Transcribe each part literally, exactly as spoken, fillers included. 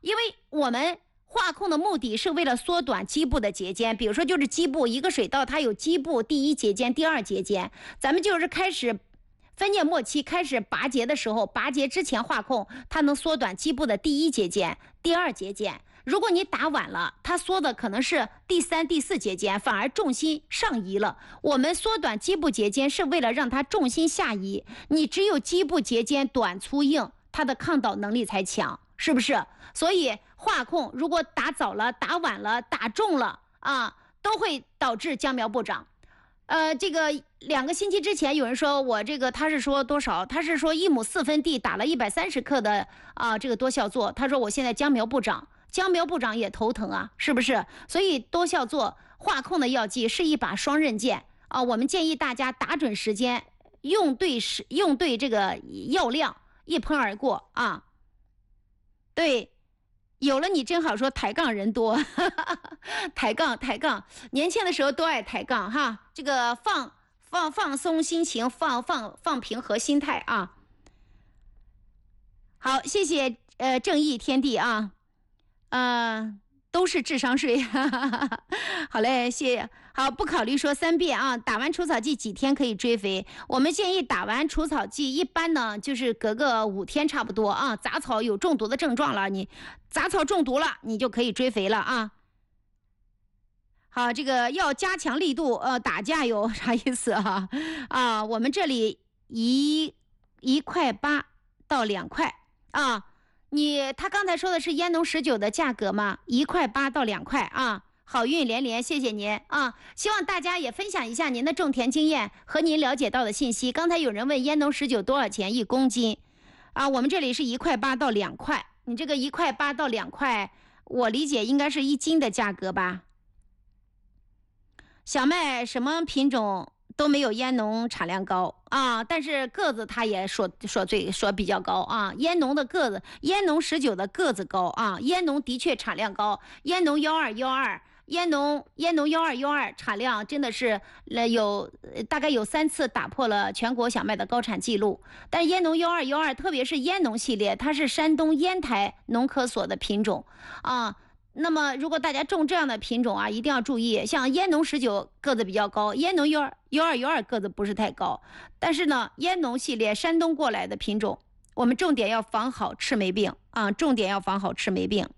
因为我们化控的目的是为了缩短基部的节间，比如说就是基部一个水道它有基部第一节间、第二节间，咱们就是开始分界末期开始拔节的时候，拔节之前化控，它能缩短基部的第一节间、第二节间。如果你打晚了，它缩的可能是第三、第四节间，反而重心上移了。我们缩短基部节间是为了让它重心下移，你只有基部节间短粗硬，它的抗倒能力才强，是不是？所以化控如果打早了、打晚了、打重了啊，都会导致浆苗不长。呃，这个两个星期之前有人说我这个他是说多少？他是说一亩四分地打了一百三十克的啊这个多效唑，他说我现在浆苗不长。浆苗部长也头疼啊，是不是？所以多效唑化控的药剂是一把双刃剑啊！我们建议大家打准时间，用对时，用对这个药量，一喷而过啊！对，有了你真好说，抬杠人多，抬杠抬杠，年轻的时候都爱抬杠哈。这个放放放松心情，放放放平和心态啊。好，谢谢呃正义天地啊。呃，都是智商税，好嘞，谢谢。好，不考虑说三遍啊。打完除草剂几天可以追肥？我们建议打完除草剂，一般呢就是隔个五天差不多啊。杂草有中毒的症状了，你杂草中毒了，你就可以追肥了啊。好，这个要加强力度，呃，打架有啥意思啊？啊，我们这里一一块八到两块啊。你他刚才说的是烟农十九的价格吗？一块八到两块啊！好运连连，谢谢您啊！希望大家也分享一下您的种田经验和您了解到的信息。刚才有人问烟农十九多少钱一公斤啊？我们这里是一块八到两块。你这个一块八到两块，我理解应该是一斤的价格吧？小麦什么品种都没有烟农产量高啊，但是个子他也说说最说比较高啊。烟农的个子，烟农十九的个子高啊，烟农的确产量高，烟农幺二幺二，烟农烟农幺二幺二产量真的是呃有大概有三次打破了全国小麦的高产记录。但是烟农幺二幺二，特别是烟农系列，它是山东烟台农科所的品种啊。那么如果大家种这样的品种啊，一定要注意，像烟农十九个子比较高，烟农幺二幺二幺二个子不是太高，但是呢，烟农系列山东过来的品种，我们重点要防好赤霉病啊，重点要防好赤霉病。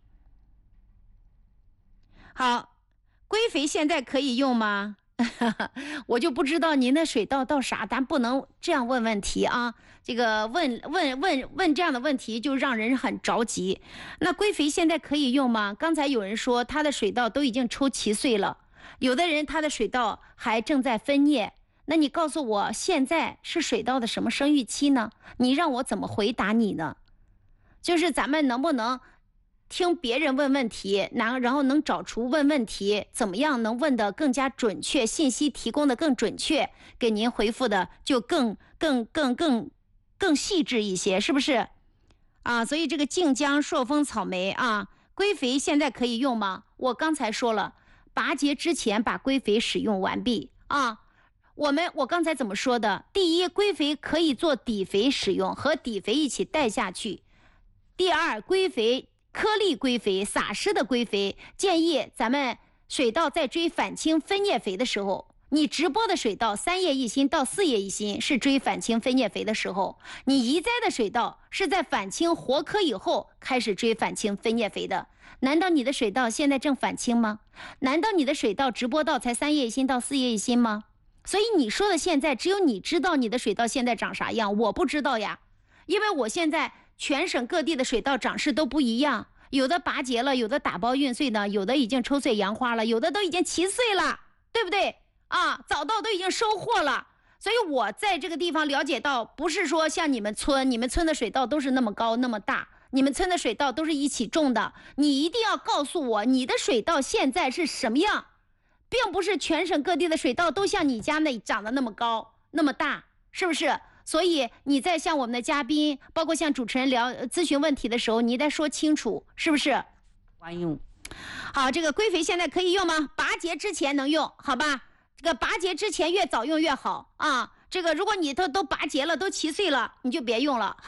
好，归肥现在可以用吗？我就不知道您的水稻到啥，咱不能这样问问题啊！这个问问问问这样的问题，就让人很着急。那归肥现在可以用吗？刚才有人说他的水稻都已经抽齐穗了，有的人他的水稻还正在分蘖。那你告诉我，现在是水稻的什么生育期呢？你让我怎么回答你呢？就是咱们能不能听别人问问题，然后能找出问问题怎么样能问得更加准确，信息提供的更准确，给您回复的就更更更更更细致一些，是不是啊？所以这个晋江朔风草莓啊，归肥现在可以用吗？我刚才说了，拔节之前把归肥使用完毕啊。我们我刚才怎么说的？第一，归肥可以做底肥使用，和底肥一起带下去。第二，归肥颗粒归肥撒施的归肥，建议咱们水稻在追反青分蘖肥的时候，你直播的水稻三叶一心到四叶一心是追反青分蘖肥的时候，你移栽的水稻是在反青活科以后开始追反青分蘖肥的。难道你的水稻现在正反青吗？难道你的水稻直播稻才三叶一心到四叶一心吗？所以你说的现在只有你知道你的水稻现在长啥样，我不知道呀，因为我现在全省各地的水稻长势都不一样，有的拔节了，有的打包运穗呢，有的已经抽穗扬花了，有的都已经齐穗了，对不对啊？早稻都已经收获了。所以我在这个地方了解到，不是说像你们村，你们村的水稻都是那么高那么大，你们村的水稻都是一起种的，你一定要告诉我你的水稻现在是什么样，并不是全省各地的水稻都像你家那长得那么高那么大，是不是？所以你在向我们的嘉宾，包括向主持人聊咨询问题的时候，你得说清楚，是不是？ 管用。 好，这个归肥现在可以用吗？拔节之前能用，好吧？这个拔节之前越早用越好啊。这个如果你都都拔节了，都齐穗了，你就别用了，好吧？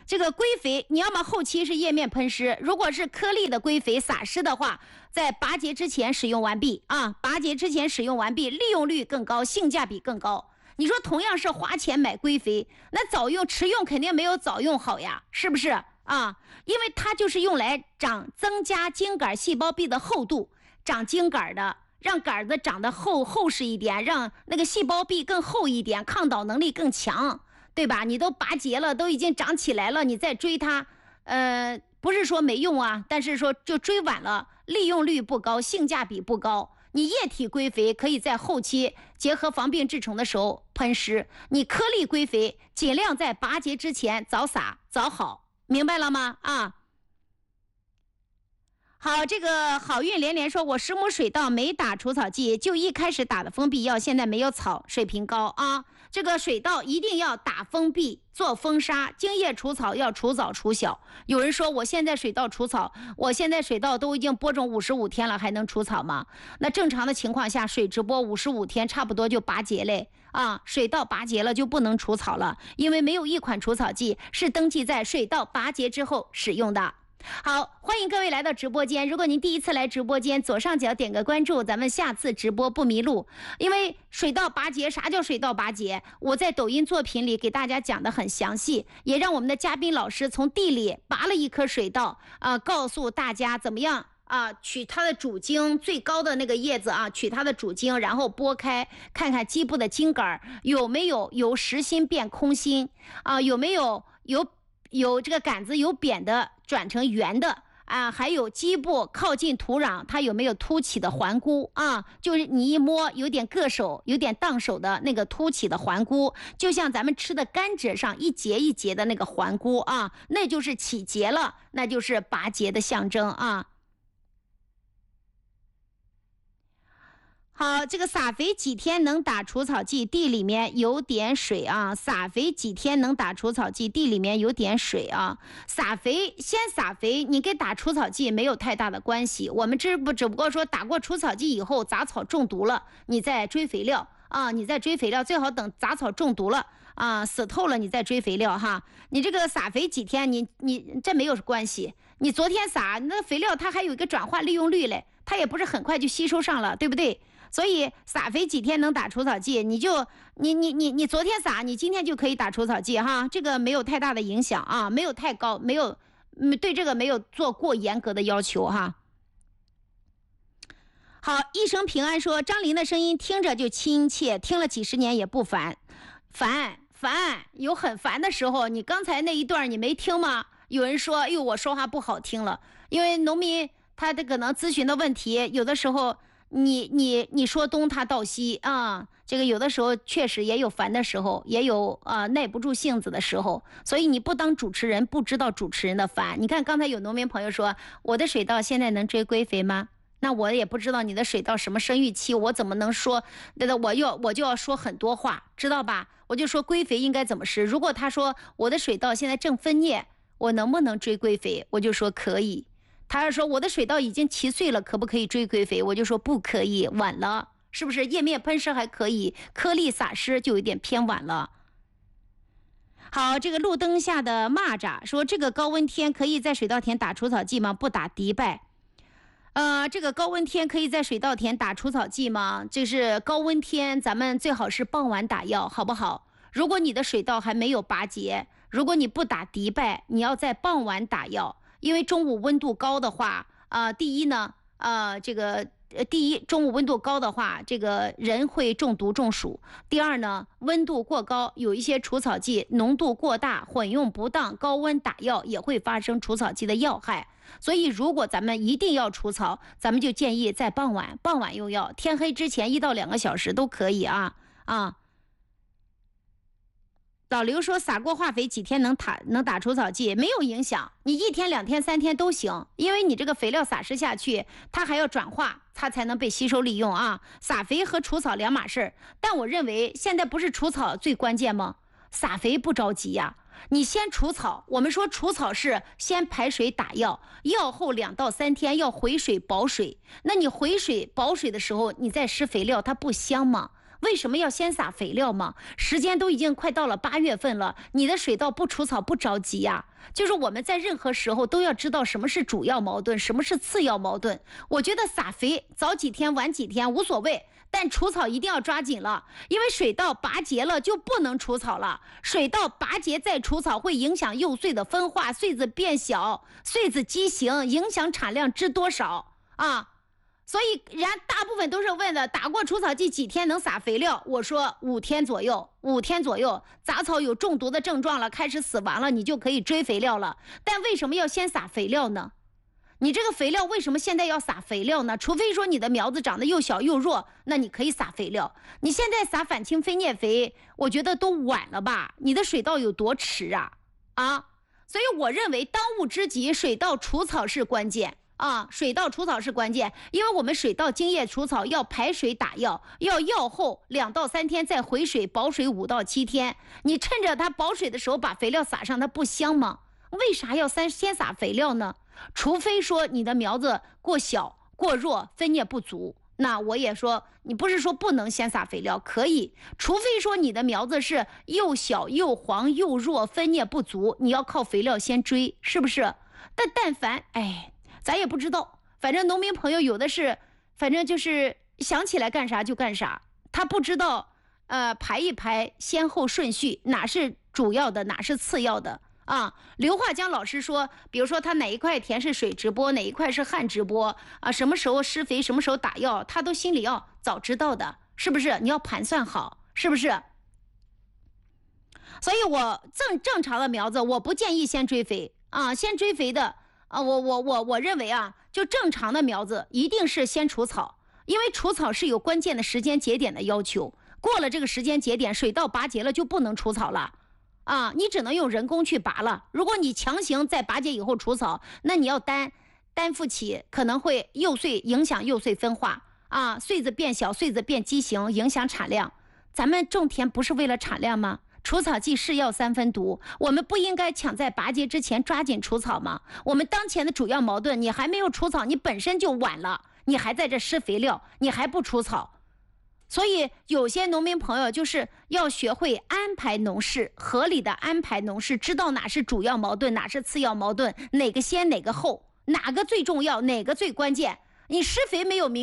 这个归肥，你要么后期是液面喷施，如果是颗粒的归肥撒施的话，在拔节之前使用完毕啊，拔节之前使用完毕，利用率更高，性价比更高。你说同样是花钱买归肥，那早用迟用肯定没有早用好呀，是不是啊？因为它就是用来长增加茎秆细胞壁的厚度，长茎秆的，让杆子长得厚厚实一点，让那个细胞壁更厚一点，抗倒能力更强。对吧？你都拔节了，都已经长起来了，你再追它，呃，不是说没用啊，但是说就追晚了，利用率不高，性价比不高。你液体归肥可以在后期结合防病治虫的时候喷施，你颗粒归肥尽量在拔节之前早撒早好，明白了吗？啊。好，这个好运连连说，我十亩水稻没打除草剂，就一开始打的封闭药，现在没有草，水平高啊。这个水稻一定要打封闭，做封杀，茎叶除草要除早除小。有人说我现在水稻除草，我现在水稻都已经播种五十五天了，还能除草吗？那正常的情况下，水直播五十五天，差不多就拔节嘞啊。水稻拔节了就不能除草了，因为没有一款除草剂是登记在水稻拔节之后使用的。好，欢迎各位来到直播间。如果您第一次来直播间，左上角点个关注，咱们下次直播不迷路。因为水稻拔节，啥叫水稻拔节？我在抖音作品里给大家讲得很详细，也让我们的嘉宾老师从地里拔了一颗水稻，啊、呃，告诉大家怎么样啊，取它的主茎最高的那个叶子啊，取它的主茎，然后剥开，看看基部的茎秆有没有由实心变空心啊，有没有有有这个杆子由扁的转成圆的啊，还有基部靠近土壤，它有没有凸起的环箍啊？就是你一摸有点硌手，有点荡手的那个凸起的环箍，就像咱们吃的甘蔗上一节一节的那个环箍啊，那就是起节了，那就是拔节的象征啊。好，这个撒肥几天能打除草剂？地里面有点水啊。撒肥几天能打除草剂？地里面有点水啊。撒肥先撒肥，你跟打除草剂没有太大的关系。我们只不只不过说打过除草剂以后，杂草中毒了，你再追肥料啊，你再追肥料，最好等杂草中毒了啊，死透了你再追肥料哈。你这个撒肥几天，你你这没有关系。你昨天撒那肥料，它还有一个转化利用率嘞，它也不是很快就吸收上了，对不对？所以撒肥几天能打除草剂，你就你你你你昨天撒，你今天就可以打除草剂哈，这个没有太大的影响啊，没有太高，没有嗯对这个没有做过严格的要求哈。好，一生平安说张琳的声音听着就亲切，听了几十年也不烦，烦烦有很烦的时候。你刚才那一段你没听吗？有人说，哎呦我说话不好听了，因为农民他的可能咨询的问题，有的时候。你你你说东他道西啊，这个有的时候确实也有烦的时候，也有啊、呃、耐不住性子的时候，所以你不当主持人不知道主持人的烦。你看刚才有农民朋友说我的水稻现在能追归肥吗？那我也不知道你的水稻什么生育期，我怎么能说？对的，我要我就要说很多话，知道吧？我就说归肥应该怎么施。如果他说我的水稻现在正分蘖，我能不能追归肥？我就说可以。他要说我的水稻已经齐穗了，可不可以追归肥？我就说不可以，晚了，是不是？叶面喷施还可以，颗粒撒施就有点偏晚了。好，这个路灯下的蚂蚱说，这个高温天可以在水稻田打除草剂吗？不打敌败。呃，这个高温天可以在水稻田打除草剂吗？这是高温天，咱们最好是傍晚打药，好不好？如果你的水稻还没有拔节，如果你不打敌败，你要在傍晚打药。因为中午温度高的话，啊、呃，第一呢，呃，这个呃，第一中午温度高的话，这个人会中毒中暑。第二呢，温度过高，有一些除草剂浓度过大，混用不当，高温打药也会发生除草剂的药害。所以，如果咱们一定要除草，咱们就建议在傍晚，傍晚用药，天黑之前一到两个小时都可以啊啊。老刘说撒过化肥几天能打能打除草剂？没有影响，你一天两天三天都行，因为你这个肥料撒施下去，它还要转化，它才能被吸收利用啊。撒肥和除草两码事，但我认为现在不是除草最关键吗？撒肥不着急呀、啊，你先除草。我们说除草是先排水打药，药后两到三天要回水保水。那你回水保水的时候，你再施肥料，它不香吗？ 为什么要先撒肥料吗？时间都已经快到了八月份了，你的水稻不除草不着急呀、啊。就是我们在任何时候都要知道什么是主要矛盾，什么是次要矛盾。我觉得撒肥早几天晚几天无所谓，但除草一定要抓紧了，因为水稻拔节了就不能除草了。水稻拔节再除草会影响幼穗的分化，穗子变小，穗子畸形，影响产量知多少啊？所以人家大部分都是问的，打过除草剂几天能撒肥料？我说五天左右，五天左右，杂草有中毒的症状了，开始死亡了，你就可以追肥料了。但为什么要先撒肥料呢？你这个肥料为什么现在要撒肥料呢？除非说你的苗子长得又小又弱，那你可以撒肥料。你现在撒反青飞蘖肥，我觉得都晚了吧？你的水稻有多迟啊？啊！所以我认为当务之急，水稻除草是关键。啊，水稻除草是关键，因为我们水稻茎叶除草要排水打药，要药后两到三天再回水保水五到七天。你趁着它保水的时候把肥料撒上，它不香吗？为啥要先先撒肥料呢？除非说你的苗子过小过弱，分蘖不足，那我也说你不是说不能先撒肥料，可以，除非说你的苗子是又小又黄又弱，分蘖不足，你要靠肥料先追，是不是？但但凡哎。咱也不知道，反正农民朋友有的是，反正就是想起来干啥就干啥，他不知道，呃，排一排先后顺序，哪是主要的，哪是次要的啊？刘化江老师说，比如说他哪一块田是水直播，哪一块是旱直播啊？什么时候施肥，什么时候打药，他都心里要早知道的，是不是？你要盘算好，是不是？所以我正正常的苗子，我不建议先追肥啊，先追肥的。啊，我我我我认为啊，就正常的苗子一定是先除草，因为除草是有关键的时间节点的要求。过了这个时间节点，水稻拔节了就不能除草了，啊，你只能用人工去拔了。如果你强行在拔节以后除草，那你要担担负起可能会幼穗影响幼穗分化啊，穗子变小，穗子变畸形，影响产量。咱们种田不是为了产量吗？除草剂是药三分毒，我们不应该抢在拔节之前抓紧除草吗？我们当前的主要矛盾，你还没有除草，你本身就晚了，你还在这施肥料，你还不除草。所以有些农民朋友就是要学会安排农事，合理的安排农事，知道哪是主要矛盾，哪是次要矛盾，哪个先哪个后，哪个最重要，哪个最关键。你施肥没有明